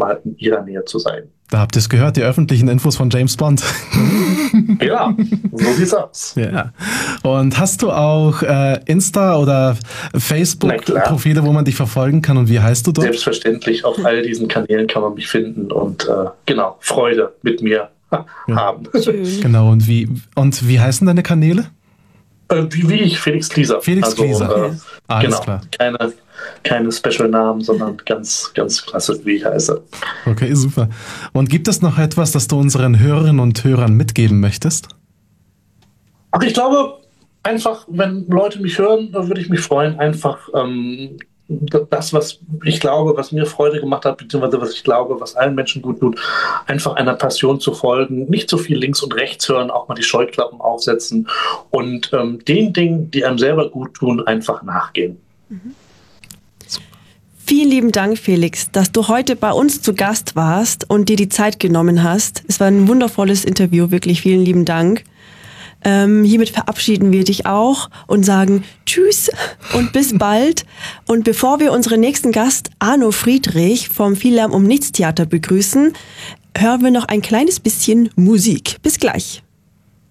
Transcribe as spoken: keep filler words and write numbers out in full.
mal in ihrer Nähe zu sein. Da habt ihr es gehört, die öffentlichen Infos von James Bond. Ja, so sieht's aus. Ja. Und hast du auch äh, Insta- oder Facebook-Profile, wo man dich verfolgen kann? Und wie heißt du dort? Selbstverständlich, auf all diesen Kanälen kann man mich finden und äh, genau, Freude mit mir ha, ja. haben. Schön. Genau, und wie, und wie heißen deine Kanäle? Äh, wie, wie ich, Felix Glieser. Felix also, Glieser. Äh, Alles genau, klar. Keine, keine Special-Namen, sondern ganz, ganz klassisch, wie ich heiße. Okay, super. Und gibt es noch etwas, das du unseren Hörerinnen und Hörern mitgeben möchtest? Ach, ich glaube, einfach, wenn Leute mich hören, dann würde ich mich freuen, einfach ähm, das, was ich glaube, was mir Freude gemacht hat, beziehungsweise was ich glaube, was allen Menschen gut tut, einfach einer Passion zu folgen, nicht so viel links und rechts hören, auch mal die Scheuklappen aufsetzen und ähm, den Dingen, die einem selber gut tun, einfach nachgehen. Mhm. Vielen lieben Dank, Felix, dass du heute bei uns zu Gast warst und dir die Zeit genommen hast. Es war ein wundervolles Interview, wirklich vielen lieben Dank. Ähm, hiermit verabschieden wir dich auch und sagen Tschüss und bis bald. Und bevor wir unseren nächsten Gast Arno Friedrich vom Viel Lärm um Nichts Theater begrüßen, hören wir noch ein kleines bisschen Musik. Bis gleich.